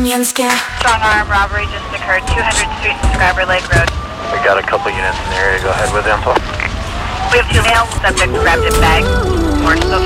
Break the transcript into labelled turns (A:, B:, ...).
A: and scare.
B: Strong arm robbery just occurred, 200th Street and Scriber Lake Road.
C: We got a couple units in the area. Go ahead with info.
B: We have 2 male subjects grabbed in bag. More still